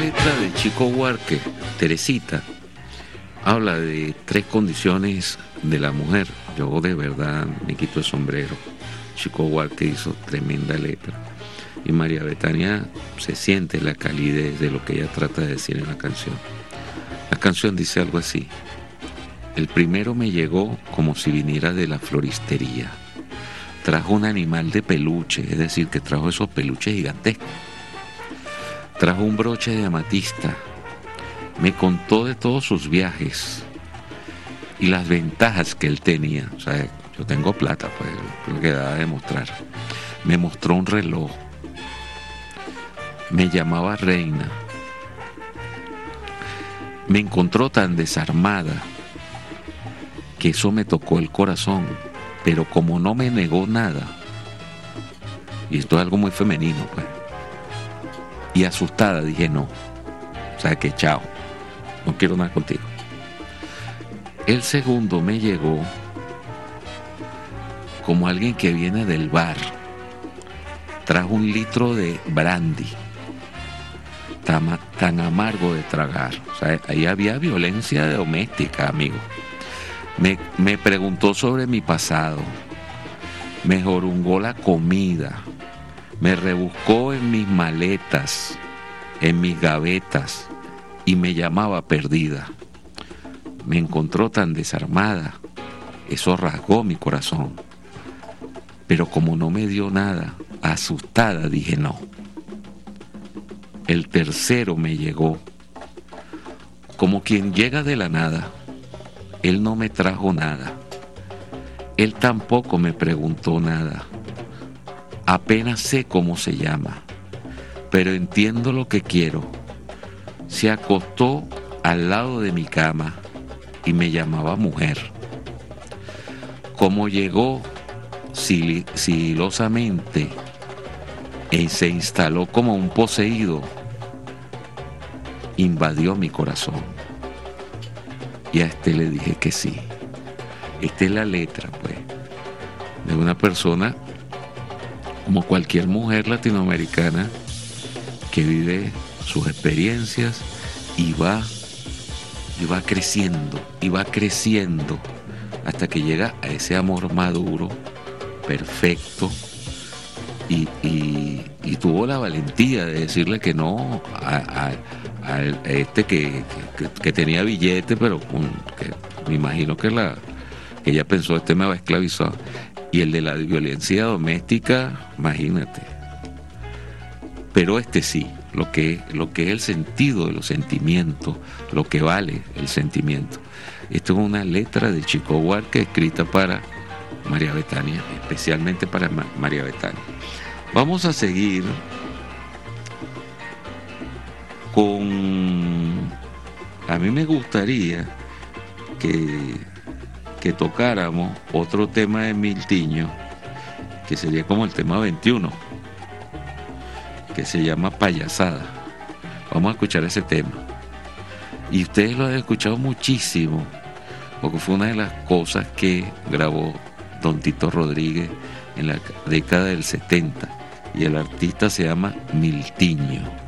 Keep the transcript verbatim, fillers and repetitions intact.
letra de Chico Buarque, Teresita, habla de tres condiciones de la mujer. Yo de verdad me quito el sombrero. Chico Buarque hizo tremenda letra. Y María Bethania se siente la calidez de lo que ella trata de decir en la canción. La canción dice algo así: el primero me llegó como si viniera de la floristería. Trajo un animal de peluche, es decir, que trajo esos peluches gigantescos. Trajo un broche de amatista. Me contó de todos sus viajes y las ventajas que él tenía. O sea, yo tengo plata, pues, lo que da a demostrar. Me mostró un reloj. Me llamaba reina. Me encontró tan desarmada que eso me tocó el corazón, pero como no me negó nada, y esto es algo muy femenino, pues, y asustada dije no, o sea que chao, no quiero nada contigo. El segundo me llegó como alguien que viene del bar, trajo un litro de brandy, tan, tan amargo de tragar, o sea, ahí había violencia doméstica, amigo. Me, me preguntó sobre mi pasado, me jorungó la comida, me rebuscó en mis maletas, en mis gavetas y me llamaba perdida. Me encontró tan desarmada, eso rasgó mi corazón. Pero como no me dio nada, asustada dije no. El tercero me llegó, como quien llega de la nada. Él no me trajo nada. Él tampoco me preguntó nada. Apenas sé cómo se llama, pero entiendo lo que quiero. Se acostó al lado de mi cama y me llamaba mujer. Como llegó sil- sigilosamente y se instaló como un poseído, invadió mi corazón. Y a este le dije que sí. Esta es la letra, pues, de una persona como cualquier mujer latinoamericana que vive sus experiencias y va, y va creciendo, y va creciendo hasta que llega a ese amor maduro, perfecto, y, y, y tuvo la valentía de decirle que no a, a, a este que, que, que tenía billete, pero con, que me imagino que, la, que ella pensó, este me va a esclavizar. Y el de la violencia doméstica, imagínate. Pero este sí, lo que, lo que es el sentido de los sentimientos, lo que vale el sentimiento. Esto es una letra de Chico Buarque escrita para María Bethania, especialmente para Ma- María Bethania. Vamos a seguir con... A mí me gustaría que, que tocáramos otro tema de Miltiño, que sería como el tema veintiuno, que se llama Payasada. Vamos a escuchar ese tema. Y ustedes lo han escuchado muchísimo, porque fue una de las cosas que grabó Don Tito Rodríguez en la década del setenta. Y el artista se llama Miltiño.